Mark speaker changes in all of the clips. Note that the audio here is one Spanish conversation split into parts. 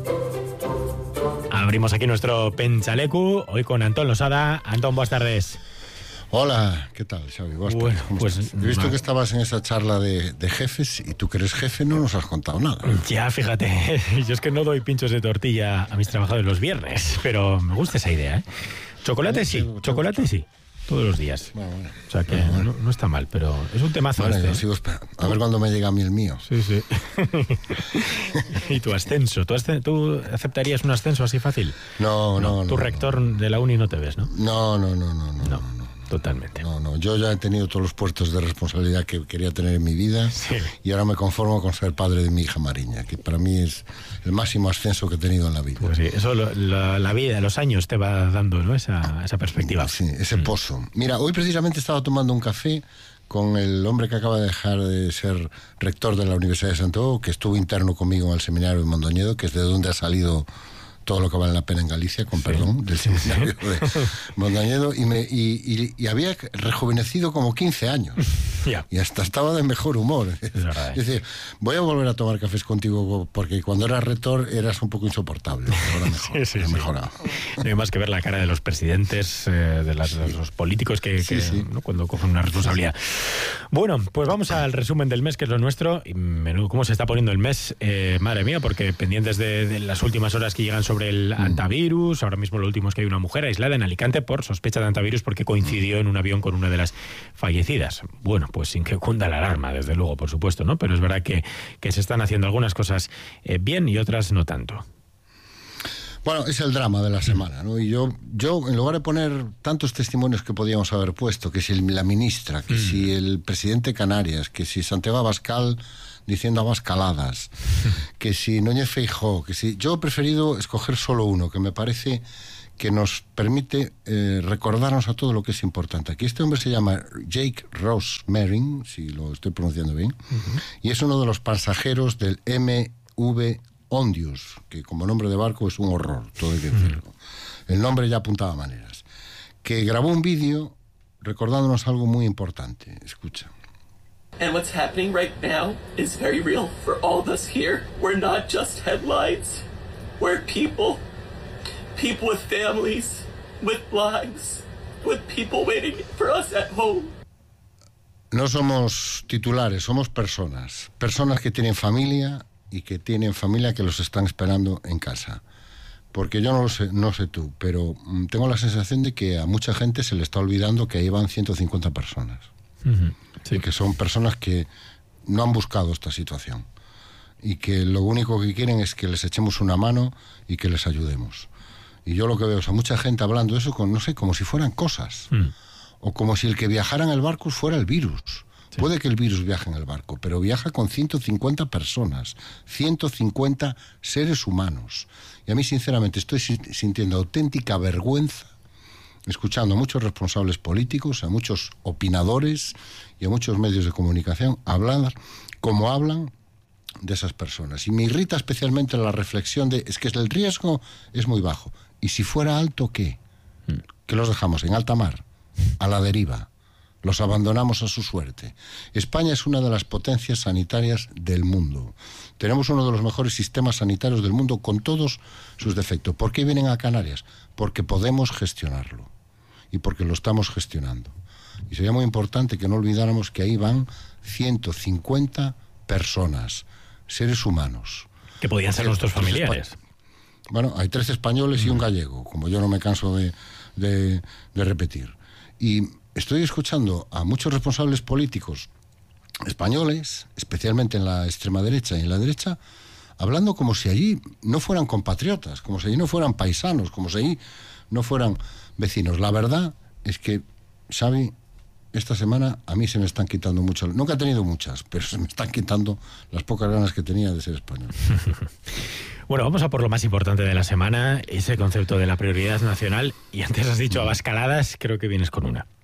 Speaker 1: Abrimos aquí nuestro Penchalecu, hoy con Antón Losada. Antón, buenas tardes.
Speaker 2: Hola, ¿qué tal, Xavi? Bueno, pues he visto que estabas en esa charla de jefes y tú que eres jefe no nos has contado nada.
Speaker 1: Ya, fíjate, yo es que no doy pinchos de tortilla a mis trabajadores los viernes, pero me gusta esa idea, ¿eh? Chocolate sí, todos los días. Bueno. O sea que no está mal, pero es un temazo.
Speaker 2: Vale, yo sigo esperando. A ver cuándo me llega a mí el mío.
Speaker 1: Sí. ¿Y tu ascenso? ¿Tú aceptarías un ascenso así fácil?
Speaker 2: No.
Speaker 1: Tu rector de la uni no te ves, ¿no?
Speaker 2: No.
Speaker 1: Totalmente.
Speaker 2: No, yo ya he tenido todos los puestos de responsabilidad que quería tener en mi vida, sí. Y ahora me conformo con ser padre de mi hija Mariña, que para mí es el máximo ascenso que he tenido en la vida.
Speaker 1: Pues sí, eso la vida, los años te va dando, ¿no? esa perspectiva.
Speaker 2: Sí, ese pozo. Mira, hoy precisamente estaba tomando un café con el hombre que acaba de dejar de ser rector de la Universidad de Santiago, que estuvo interno conmigo en el seminario de Mondoñedo, que es de donde ha salido todo lo que vale la pena en Galicia, con perdón, del seminario de Mondoñedo, y había rejuvenecido como 15 años. Yeah. Y hasta estaba de mejor humor. Es decir, voy a volver a tomar cafés contigo porque cuando eras rector eras un poco insoportable. Ahora mejor, mejorado.
Speaker 1: No hay más que ver la cara de los presidentes, de los políticos que ¿no? Cuando cogen una responsabilidad. Bueno, pues vamos al resumen del mes, que es lo nuestro. Y menudo cómo se está poniendo el mes, madre mía, porque pendientes de las últimas horas que llegan sobre el antivirus. Ahora mismo lo último es que hay una mujer aislada en Alicante por sospecha de antivirus porque coincidió en un avión con una de las fallecidas. Bueno, pues sin que cunda la alarma, desde luego, por supuesto, ¿no? Pero es verdad que se están haciendo algunas cosas bien y otras no tanto.
Speaker 2: Bueno, es el drama de la semana, ¿no? Y yo en lugar de poner tantos testimonios que podíamos haber puesto, que si la ministra, que si el presidente de Canarias, que si Santiago Abascal diciendo abascaladas, que si Núñez Feijóo, que si... Yo he preferido escoger solo uno, que me parece que nos permite recordarnos a todo lo que es importante. Aquí este hombre se llama Jake Ross Merrin, si lo estoy pronunciando bien, y es uno de los pasajeros del MV Ondius, que como nombre de barco es un horror, todo hay que decirlo. El nombre ya apuntaba maneras. Que grabó un vídeo recordándonos algo muy importante. Escucha.
Speaker 3: And what's happening right now is very real for all of us here. We're not just headlines. We're people with families, with lives, with people waiting for us at home.
Speaker 2: No somos titulares, somos personas que tienen familia y que tienen familia que los están esperando en casa. Porque yo no sé tú, pero tengo la sensación de que a mucha gente se le está olvidando que ahí van 150 personas. Sí. Y que son personas que no han buscado esta situación y que lo único que quieren es que les echemos una mano y que les ayudemos. Y yo lo que veo es a mucha gente hablando de eso como si fueran cosas, o como si el que viajara en el barco fuera el virus. Sí. Puede que el virus viaje en el barco, pero viaja con 150 personas, 150 seres humanos. Y a mí, sinceramente, estoy sintiendo auténtica vergüenza escuchando a muchos responsables políticos, a muchos opinadores y a muchos medios de comunicación hablar como hablan de esas personas. Y me irrita especialmente la reflexión de, es que el riesgo es muy bajo. ¿Y si fuera alto, qué? ¿Que los dejamos en alta mar? A la deriva. Los abandonamos a su suerte. España es una de las potencias sanitarias del mundo. Tenemos uno de los mejores sistemas sanitarios del mundo con todos sus defectos. ¿Por qué vienen a Canarias? Porque podemos gestionarlo. Y porque lo estamos gestionando. Y sería muy importante que no olvidáramos que ahí van 150 personas, seres humanos.
Speaker 1: Que podían ser nuestros familiares.
Speaker 2: Bueno, hay 3 españoles y un gallego, como yo no me canso de repetir. Y estoy escuchando a muchos responsables políticos españoles, especialmente en la extrema derecha y en la derecha, hablando como si allí no fueran compatriotas, como si allí no fueran paisanos, como si allí no fueran vecinos. La verdad es que, Xavi, esta semana a mí se me están quitando mucho. Nunca he tenido muchas, pero se me están quitando las pocas ganas que tenía de ser español.
Speaker 1: Bueno, vamos a por lo más importante de la semana, ese concepto de la prioridad nacional. Y antes has dicho abascaladas, creo que vienes con una.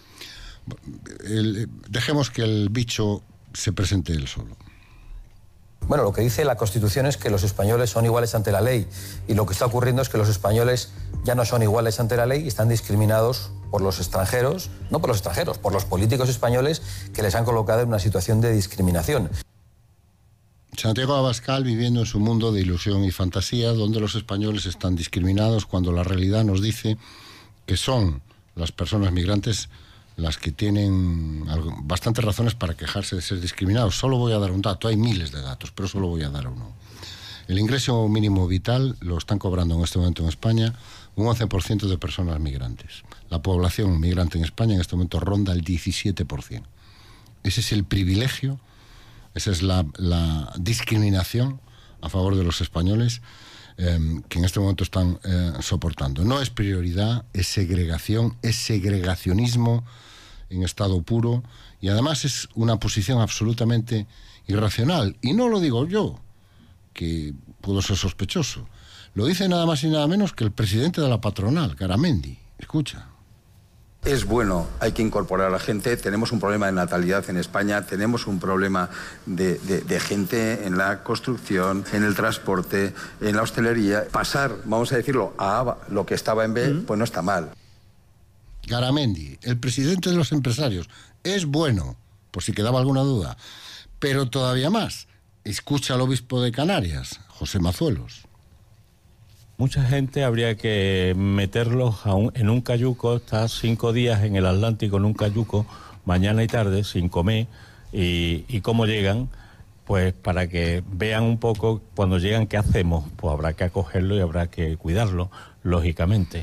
Speaker 2: Dejemos que el bicho se presente él solo.
Speaker 4: Bueno, lo que dice la Constitución es que los españoles son iguales ante la ley, y lo que está ocurriendo es que los españoles ya no son iguales ante la ley y están discriminados por los extranjeros, no por los extranjeros, por los políticos españoles que les han colocado en una situación de discriminación.
Speaker 2: Santiago Abascal viviendo en su mundo de ilusión y fantasía, donde los españoles están discriminados cuando la realidad nos dice que son las personas migrantes las que tienen bastantes razones para quejarse de ser discriminados. Solo voy a dar un dato, hay miles de datos, pero solo voy a dar uno. El ingreso mínimo vital lo están cobrando en este momento en España un 11% de personas migrantes. La población migrante en España en este momento ronda el 17%. Ese es el privilegio, esa es la discriminación a favor de los españoles que en este momento están soportando. No es prioridad, es segregación, es segregacionismo en estado puro, y además es una posición absolutamente irracional. Y no lo digo yo, que puedo ser sospechoso. Lo dice nada más y nada menos que el presidente de la patronal, Garamendi. Escucha.
Speaker 5: Es bueno, hay que incorporar a la gente. Tenemos un problema de natalidad en España, tenemos un problema de gente en la construcción, en el transporte, en la hostelería. Pasar, vamos a decirlo, a lo que estaba en B, pues no está mal.
Speaker 2: Garamendi, el presidente de los empresarios, es bueno, por si quedaba alguna duda, pero todavía más. Escucha al obispo de Canarias, José Mazuelos.
Speaker 6: Mucha gente habría que meterlos en un cayuco, estar 5 días en el Atlántico en un cayuco, mañana y tarde, sin comer, y cómo llegan, pues para que vean un poco cuando llegan qué hacemos. Pues habrá que acogerlo y habrá que cuidarlo, lógicamente.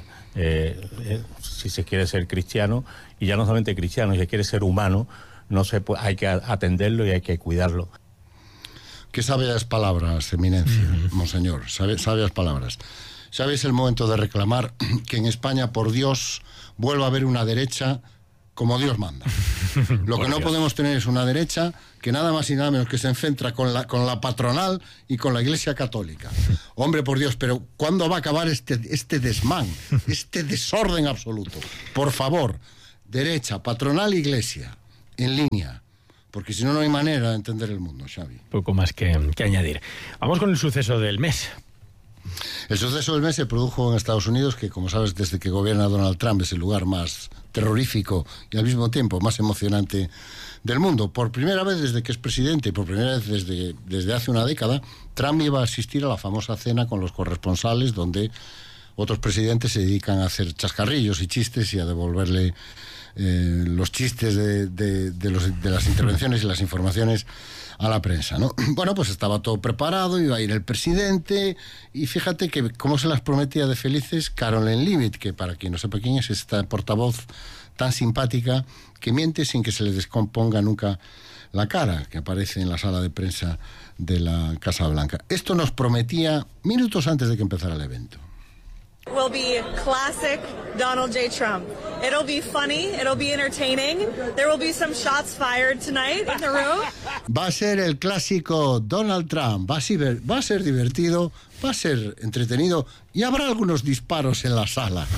Speaker 6: Si se quiere ser cristiano, y ya no solamente cristiano, si se quiere ser humano, hay que atenderlo y hay que cuidarlo.
Speaker 2: Qué sabias palabras, eminencia, monseñor, sabias palabras. ¿Sabes el momento de reclamar que en España, por Dios, vuelva a haber una derecha como Dios manda? Lo que no podemos tener es una derecha que nada más y nada menos que se enfrenta con la patronal y con la Iglesia Católica. Hombre, por Dios, pero ¿cuándo va a acabar este desmán, este desorden absoluto? Por favor, derecha, patronal, Iglesia, en línea. Porque si no, no hay manera de entender el mundo, Xavi.
Speaker 1: Poco más que añadir. Vamos con el suceso del mes.
Speaker 2: El suceso del mes se produjo en Estados Unidos, que como sabes, desde que gobierna Donald Trump es el lugar más terrorífico y al mismo tiempo más emocionante del mundo. Por primera vez desde que es presidente, por primera vez desde hace una década, Trump iba a asistir a la famosa cena con los corresponsales, donde otros presidentes se dedican a hacer chascarrillos y chistes y a devolverle los chistes de las intervenciones y las informaciones a la prensa, ¿no? Bueno, pues estaba todo preparado, iba a ir el presidente, y fíjate que cómo se las prometía de felices Caroline Leavitt, que para quien no sepa quién es, esta portavoz tan simpática que miente sin que se le descomponga nunca la cara, que aparece en la sala de prensa de la Casa Blanca. Esto nos prometía minutos antes de que empezara el evento.
Speaker 7: Will be classic Donald J. Trump. It'll be funny, it'll be entertaining. There will be some shots fired tonight in the room.
Speaker 2: Va a ser el clásico Donald Trump. Va a ser divertido, va a ser entretenido y habrá algunos disparos en la sala.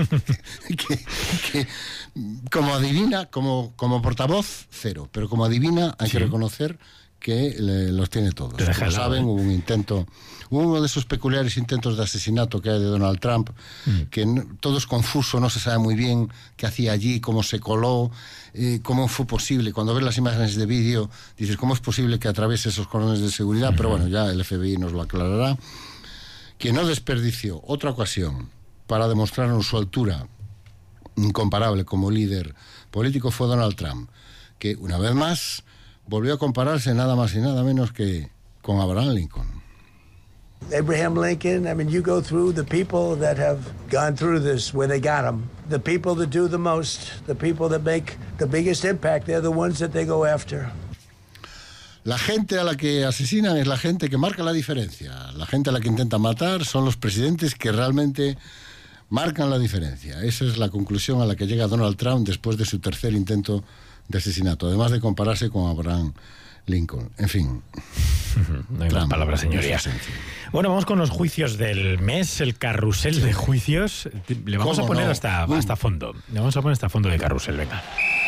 Speaker 2: que como adivina, como portavoz, cero. Pero como adivina, hay que reconocer que los tiene todos. Como saben, hubo uno de esos peculiares intentos de asesinato que hay de Donald Trump, que todo es confuso, no se sabe muy bien qué hacía allí, cómo se coló, cómo fue posible. Cuando ves las imágenes de vídeo, dices, ¿cómo es posible que atraviese esos cordones de seguridad? Pero bueno, ya el FBI nos lo aclarará. Que no desperdició otra ocasión para demostrarnos su altura incomparable como líder político fue Donald Trump, que una vez más volvió a compararse nada más y nada menos que con Abraham Lincoln.
Speaker 8: Abraham Lincoln, I mean, you go through the people that have gone through this where they got them. The people that do the most, the people that make the biggest impact, they're the ones that they go after.
Speaker 2: La gente a la que asesinan es la gente que marca la diferencia. La gente a la que intentan matar son los presidentes que realmente marcan la diferencia. Esa es la conclusión a la que llega Donald Trump después de su tercer intento de asesinato, además de compararse con Abraham Lincoln. En fin.
Speaker 1: No hay más palabras, señoría. Bueno, vamos con los juicios del mes, el carrusel de juicios. Le vamos a poner hasta fondo. Le vamos a poner hasta fondo de carrusel, venga.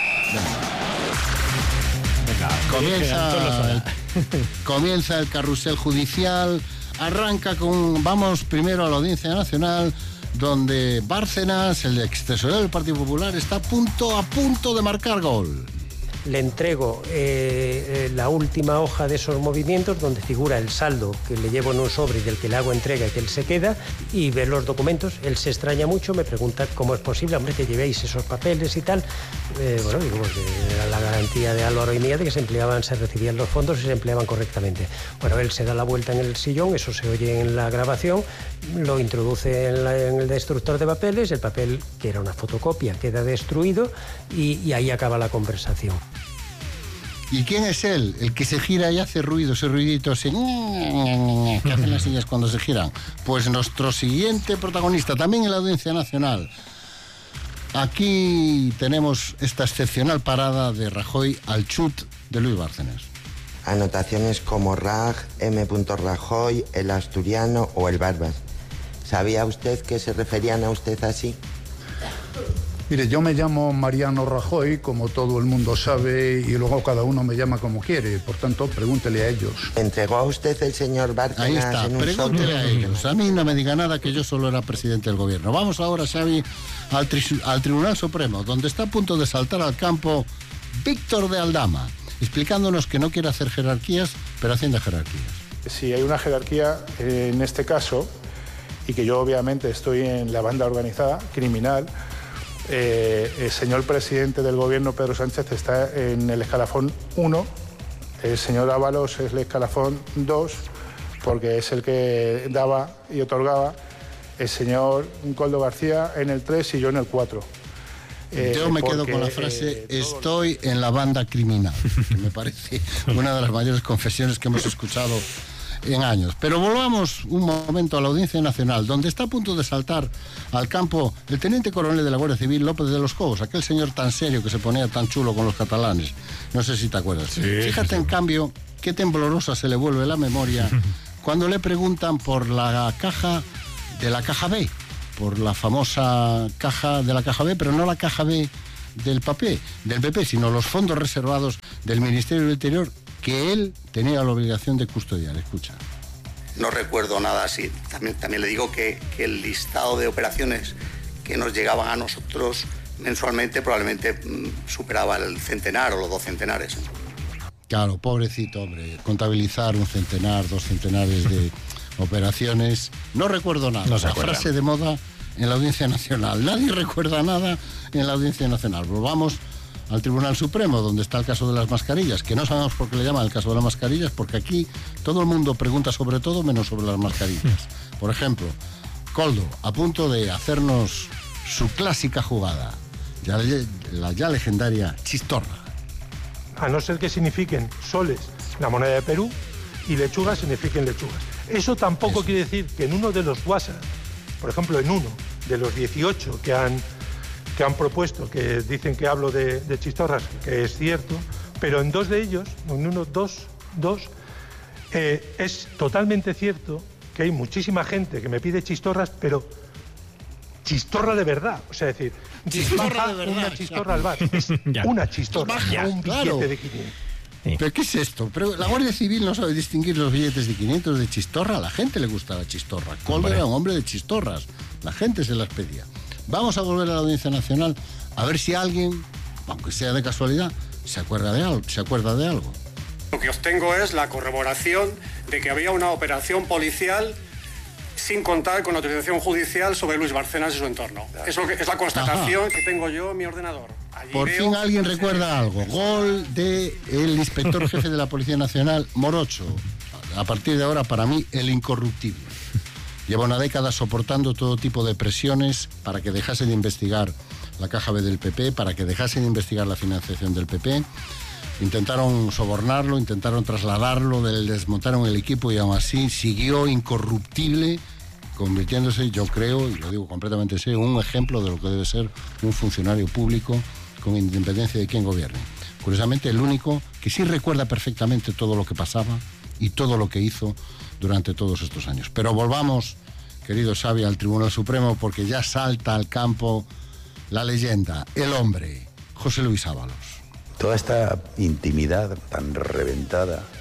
Speaker 2: Comienza el carrusel judicial. Arranca vamos primero a la Audiencia Nacional, donde Bárcenas, el ex tesorero del Partido Popular, está a punto de marcar gol.
Speaker 9: le entrego la última hoja de esos movimientos donde figura el saldo que le llevo en un sobre y del que le hago entrega y que él se queda, y ve los documentos. Él se extraña mucho, me pregunta cómo es posible, hombre, que llevéis esos papeles y tal. Bueno, digo, pues era la garantía de Álvaro y mía de que se recibían los fondos y se empleaban correctamente. Bueno, él se da la vuelta en el sillón, eso se oye en la grabación, lo introduce en el destructor de papeles, el papel, que era una fotocopia, queda destruido y ahí acaba la conversación.
Speaker 2: ¿Y quién es él? El que se gira y hace ruido, ese ruidito así, que hacen las sillas cuando se giran. Pues nuestro siguiente protagonista, también en la Audiencia Nacional. Aquí tenemos esta excepcional parada de Rajoy al chut de Luis Bárcenas.
Speaker 10: Anotaciones como Raj, M. Rajoy, el asturiano o el Barbas. ¿Sabía usted que se referían a usted así?
Speaker 11: Mire, yo me llamo Mariano Rajoy, como todo el mundo sabe, y luego cada uno me llama como quiere. Por tanto, pregúntele a ellos.
Speaker 10: ¿Entregó a usted el señor Bárcenas?
Speaker 2: Ahí está, pregúntele a ellos. A mí no me diga nada, que yo solo era presidente del gobierno. Vamos ahora, Xavi, al Tribunal Supremo, donde está a punto de saltar al campo Víctor de Aldama, explicándonos que no quiere hacer jerarquías, pero haciendo jerarquías.
Speaker 12: Si hay una jerarquía en este caso, y que yo obviamente estoy en la banda organizada, criminal, el señor presidente del gobierno, Pedro Sánchez, está en el escalafón 1, el señor Ábalos es el escalafón 2, porque es el que daba y otorgaba, el señor Koldo García en el 3 y yo en el 4.
Speaker 2: Yo me quedo con la frase, estoy en la banda criminal, que me parece una de las mayores confesiones que hemos escuchado en años. Pero volvamos un momento a la Audiencia Nacional, donde está a punto de saltar al campo el teniente coronel de la Guardia Civil, López de los Cobos, aquel señor tan serio que se ponía tan chulo con los catalanes. No sé si te acuerdas. Sí, fíjate, en cambio, qué temblorosa se le vuelve la memoria cuando le preguntan por la caja de la caja B, por la famosa caja de la caja B, pero no la caja B del PP, sino los fondos reservados del Ministerio del Interior, que él tenía la obligación de custodiar. Escucha.
Speaker 13: No recuerdo nada así. También le digo que el listado de operaciones que nos llegaban a nosotros mensualmente probablemente superaba el centenar o los 2 centenares.
Speaker 2: Claro, pobrecito, hombre. Contabilizar 1 centenar, 2 centenares de operaciones. No recuerdo nada. La frase de moda en la Audiencia Nacional. Nadie recuerda nada en la Audiencia Nacional. Volvamos al Tribunal Supremo, donde está el caso de las mascarillas, que no sabemos por qué le llaman el caso de las mascarillas, porque aquí todo el mundo pregunta sobre todo menos sobre las mascarillas. Por ejemplo, Koldo, a punto de hacernos su clásica jugada, la ya legendaria chistorra.
Speaker 14: A no ser que signifiquen soles la moneda de Perú y lechugas signifiquen lechugas. Eso tampoco quiere decir que en uno de los WhatsApp, por ejemplo, en uno de los 18 que han propuesto, que dicen que hablo de chistorras, que es cierto, pero en 2 de ellos, en uno, dos, es totalmente cierto que hay muchísima gente que me pide chistorras, pero chistorra de verdad. O sea, es decir,
Speaker 2: chistorra de verdad,
Speaker 14: una chistorra al bar. Es una chistorra, no un billete de 500.
Speaker 2: Sí. ¿Pero qué es esto? Pero la Guardia Civil no sabe distinguir los billetes de 500 de chistorra. A la gente le gusta la chistorra. Koldo era un hombre de chistorras. La gente se las pedía. Vamos a volver a la Audiencia Nacional a ver si alguien, aunque sea de casualidad, se acuerda de algo.
Speaker 15: Lo que obtengo es la corroboración de que había una operación policial sin contar con autorización judicial sobre Luis Bárcenas y su entorno. Eso es la constatación que tengo yo en mi ordenador. Allí
Speaker 2: por fin alguien recuerda algo. Gol del inspector jefe de la Policía Nacional, Morocho. A partir de ahora, para mí, el incorruptible. Lleva una década soportando todo tipo de presiones para que dejase de investigar la caja B del PP, para que dejase de investigar la financiación del PP. Intentaron sobornarlo, intentaron trasladarlo, desmontaron el equipo y aún así siguió incorruptible, convirtiéndose, yo creo, y lo digo completamente serio, en un ejemplo de lo que debe ser un funcionario público con independencia de quién gobierne. Curiosamente, el único que sí recuerda perfectamente todo lo que pasaba y todo lo que hizo durante todos estos años. Pero volvamos, querido Xavi, al Tribunal Supremo, porque ya salta al campo la leyenda, el hombre, José Luis Ábalos.
Speaker 16: Toda esta intimidad tan reventada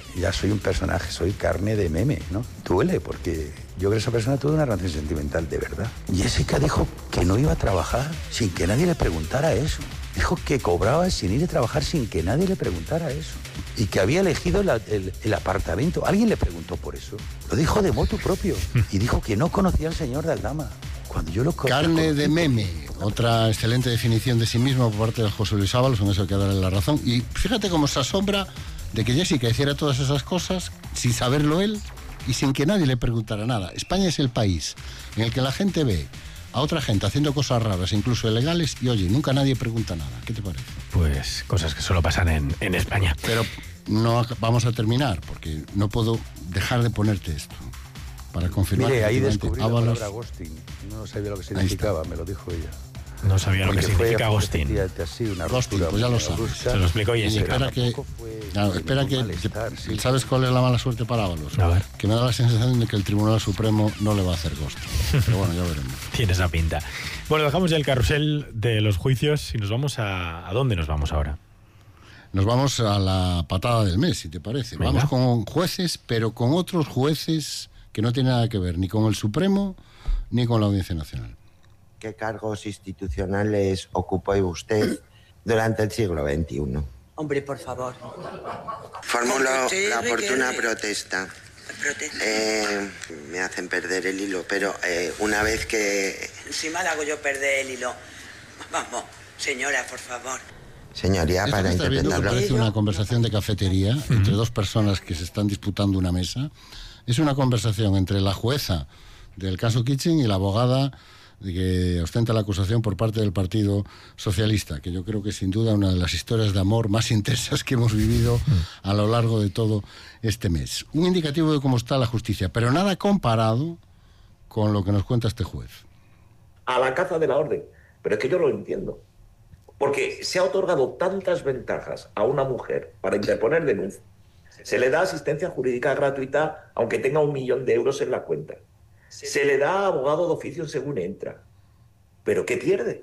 Speaker 16: ya soy un personaje, soy carne de meme, ¿no? Duele, porque yo creo que esa persona tuvo una relación sentimental de verdad. Jessica dijo que no iba a trabajar sin que nadie le preguntara eso. Dijo que cobraba sin ir a trabajar sin que nadie le preguntara eso. Y que había elegido el apartamento. Alguien le preguntó por eso. Lo dijo de motu propio. Y dijo que no conocía al señor de Aldama. Cuando yo lo
Speaker 2: Carne de meme. Otra excelente definición de sí mismo por parte de José Luis Ábalos, en eso hay que darle la razón. Y fíjate cómo se asombra de que Jessica hiciera todas esas cosas sin saberlo él y sin que nadie le preguntara nada. España es el país en el que la gente ve a otra gente haciendo cosas raras, incluso ilegales, y oye, nunca nadie pregunta nada. ¿Qué te parece?
Speaker 1: Pues cosas que solo pasan en España.
Speaker 2: Pero no vamos a terminar, porque no puedo dejar de ponerte esto. Para confirmar.
Speaker 16: Mire, ahí descubrí la palabra ghosting. No sabía lo que significaba, me lo dijo ella.
Speaker 1: No sabía lo que significa ghosting.
Speaker 2: Ghosting, pues ya lo sabes.
Speaker 1: Se lo explicó Jessica.
Speaker 2: Espera que ¿sabes cuál es la mala suerte para Ábalos?
Speaker 1: A ver.
Speaker 2: Que me da la sensación de que el Tribunal Supremo no le va a hacer ghosting. Pero bueno, ya veremos.
Speaker 1: Tiene esa pinta. Bueno, dejamos ya el carrusel de los juicios y nos vamos ¿a dónde nos vamos ahora?
Speaker 2: Nos vamos a la patada del mes, si te parece.
Speaker 1: Venga.
Speaker 2: Vamos con jueces, pero con otros jueces que no tienen nada que ver ni con el Supremo ni con la Audiencia Nacional.
Speaker 10: ¿Qué cargos institucionales ocupó usted durante el siglo XXI?
Speaker 17: Hombre, por favor.
Speaker 10: Formulo la oportuna protesta. Me hacen perder el hilo, pero una vez que...
Speaker 17: Si mal hago yo perder el hilo. Vamos, señora, por favor.
Speaker 10: Señoría,
Speaker 2: Esto
Speaker 10: para
Speaker 2: que estás viendo que
Speaker 10: interpretarlo...
Speaker 2: parece una conversación de cafetería entre dos personas que se están disputando una mesa. Es una conversación entre la jueza del caso Kitchen y la abogada que ostenta la acusación por parte del Partido Socialista, que yo creo que sin duda una de las historias de amor más intensas que hemos vivido a lo largo de todo este mes. Un indicativo de cómo está la justicia, pero nada comparado con lo que nos cuenta este juez.
Speaker 18: A la caza de la orden. Pero es que yo lo entiendo. Porque se ha otorgado tantas ventajas a una mujer para interponer denuncia. Se le da asistencia jurídica gratuita aunque tenga 1 millón de euros en la cuenta. Se le da abogado de oficio según entra. ¿Pero qué pierde?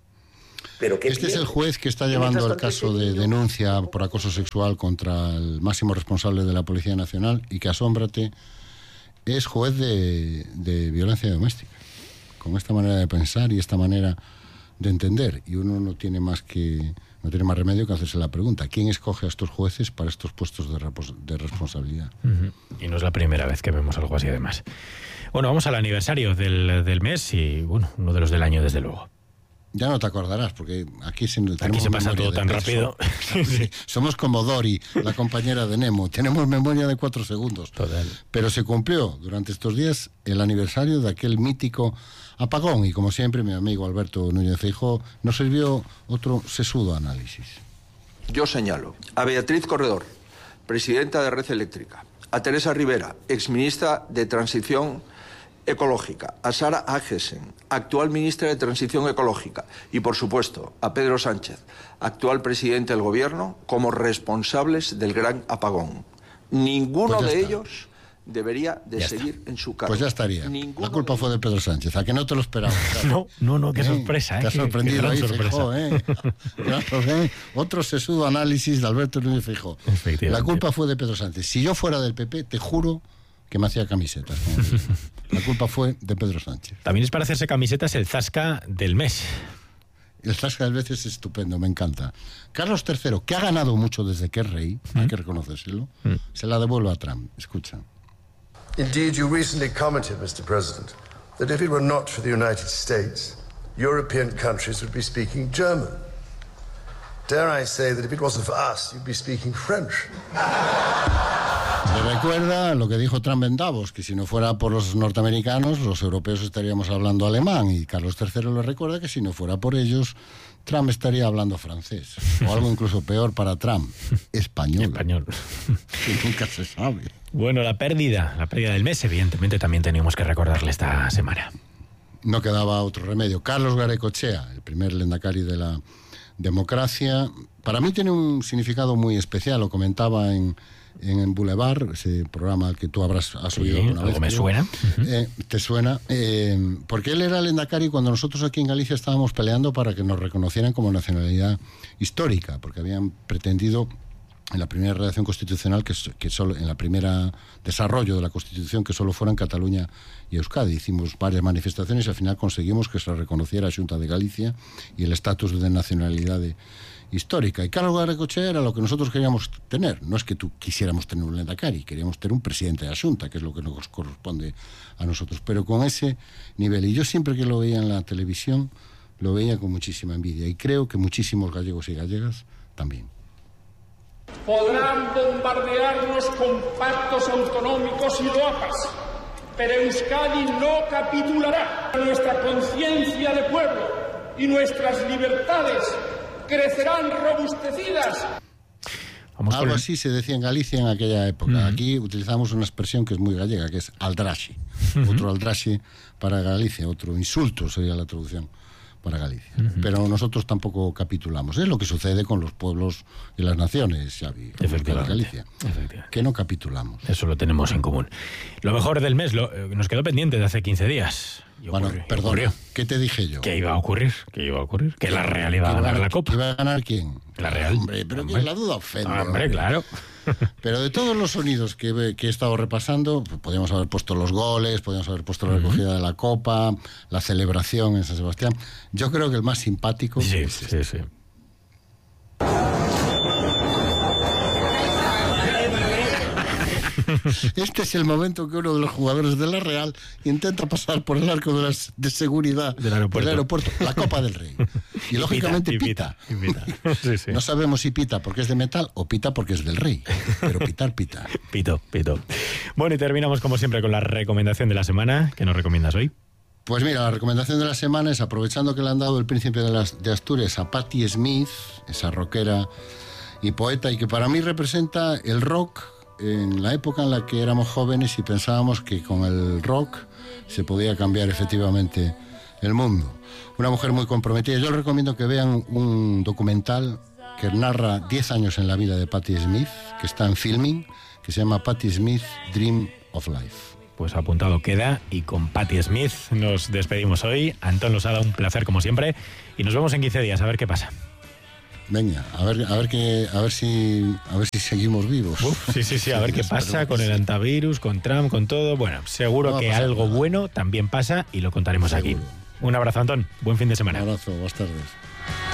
Speaker 2: Este es el juez que está llevando el caso de denuncia por acoso sexual contra el máximo responsable de la Policía Nacional y que, asómbrate, es juez de violencia doméstica. Con esta manera de pensar y esta manera de entender. Y uno no tiene más remedio que hacerse la pregunta: ¿quién escoge a estos jueces para estos puestos de responsabilidad?
Speaker 1: Y no es la primera vez que vemos algo así, además. Bueno, vamos al aniversario del mes y, bueno, uno de los del año, desde luego.
Speaker 2: Ya no te acordarás, porque aquí se
Speaker 1: pasa todo tan rápido.
Speaker 2: Sí, somos como Dory, la compañera de Nemo. Tenemos memoria de 4 segundos.
Speaker 1: Total.
Speaker 2: Pero se cumplió durante estos días el aniversario de aquel mítico apagón. Y como siempre, mi amigo Alberto Núñez Feijóo nos sirvió otro sesudo análisis.
Speaker 19: Yo señalo a Beatriz Corredor, presidenta de Red Eléctrica, a Teresa Rivera, exministra de Transición Ecológica, a Sara Agesen, actual ministra de Transición Ecológica, y por supuesto a Pedro Sánchez, actual presidente del Gobierno, como responsables del gran apagón. Ninguno de ellos debería de seguir en su cargo.
Speaker 2: Pues ya estaría. La culpa fue de Pedro Sánchez, a que no te lo esperabas.
Speaker 1: No, qué sorpresa.
Speaker 2: Te ha sorprendido ahí, Feijóo, Otro sesudo análisis de Alberto Núñez Feijóo. La culpa fue de Pedro Sánchez. Si yo fuera del PP, te juro que me hacía camisetas. La culpa fue de Pedro Sánchez.
Speaker 1: También es para hacerse camisetas el Zasca del mes.
Speaker 2: El Zasca del mes es estupendo, me encanta. Carlos III, que ha ganado mucho desde que es rey, hay que reconocérselo, se la devuelve a Trump. Escucha.
Speaker 20: Indeed, you recently commented, Mr. President, that if it were not for the United States, European countries would be speaking German. Dare I say that if it wasn't for us, you'd be speaking French.
Speaker 2: Me recuerda lo que dijo Trump en Davos, que si no fuera por los norteamericanos, los europeos estaríamos hablando alemán, y Carlos III le recuerda que si no fuera por ellos, Trump estaría hablando francés, o algo incluso peor para Trump, español. Que nunca se sabe.
Speaker 1: Bueno, la pérdida del mes, evidentemente, también teníamos que recordarle esta semana.
Speaker 2: No quedaba otro remedio. Carlos Garaikoetxea, el primer lehendakari de la democracia, para mí tiene un significado muy especial. Lo comentaba en Boulevard, ese programa al que tú has oído alguna vez.
Speaker 1: Me suena.
Speaker 2: ¿Te suena? Porque él era el lehendakari cuando nosotros aquí en Galicia estábamos peleando para que nos reconocieran como nacionalidad histórica, porque habían pretendido en la primera redacción constitucional, que solo en la primera desarrollo de la Constitución, que solo fueran Cataluña y Euskadi. Hicimos varias manifestaciones y al final conseguimos que se reconociera a Xunta de Galicia y el estatus de nacionalidad histórica. Y Carlos Garacoechea era lo que nosotros queríamos tener. No es que quisiéramos tener un lehendakari, queríamos tener un presidente de la Xunta, que es lo que nos corresponde a nosotros, pero con ese nivel. Y yo siempre que lo veía en la televisión, lo veía con muchísima envidia, y creo que muchísimos gallegos y gallegas también.
Speaker 21: Podrán bombardearnos con pactos autonómicos y loapas, pero Euskadi no capitulará. Nuestra conciencia de pueblo y nuestras libertades crecerán robustecidas.
Speaker 2: Algo así se decía en Galicia en aquella época. Aquí utilizamos una expresión que es muy gallega, que es aldraxe. Otro aldraxe para Galicia, otro insulto sería la traducción para Galicia. Pero nosotros tampoco capitulamos. Es lo que sucede con los pueblos y las naciones, Xavi, en Galicia, que no capitulamos.
Speaker 1: Eso lo tenemos en común. Lo mejor del mes nos quedó pendiente de hace 15 días.
Speaker 2: Perdón, ¿qué te dije yo?
Speaker 1: ¿Qué iba a ocurrir? Que la Real iba a ganar la Copa.
Speaker 2: ¿Iba a ganar quién?
Speaker 1: La Real.
Speaker 2: Hombre, pero que la duda ofende.
Speaker 1: Hombre, claro.
Speaker 2: Pero de todos los sonidos que he estado repasando, podríamos haber puesto los goles, podríamos haber puesto la recogida de la Copa, la celebración en San Sebastián. Yo creo que el más simpático...
Speaker 1: Sí.
Speaker 2: Este es el momento que uno de los jugadores de la Real intenta pasar por el arco de seguridad del aeropuerto, la Copa del Rey. Y lógicamente pita. Sí. No sabemos si pita porque es de metal o pita porque es del Rey. Pero pitar, pita.
Speaker 1: Pito. Bueno, y terminamos como siempre con la recomendación de la semana. ¿Qué nos recomiendas hoy?
Speaker 2: Pues mira, la recomendación de la semana es, aprovechando que le han dado el Príncipe de Asturias a Patti Smith, esa rockera y poeta, y que para mí representa el rock en la época en la que éramos jóvenes y pensábamos que con el rock se podía cambiar efectivamente el mundo. Una mujer muy comprometida. Yo les recomiendo que vean un documental que narra 10 años en la vida de Patti Smith, que está en Filming, que se llama Patti Smith, Dream of Life.
Speaker 1: Pues apuntado queda, y con Patti Smith nos despedimos hoy. Antón Losada, un placer como siempre, y nos vemos en 15 días, a ver qué pasa.
Speaker 2: Venga, a ver si seguimos vivos.
Speaker 1: Sí, a ver qué pasa con el antivirus, con Trump, con todo. Bueno, seguro que algo bueno también pasa y lo contaremos aquí. Un abrazo, Antón. Buen fin de semana.
Speaker 2: Un abrazo, buenas tardes.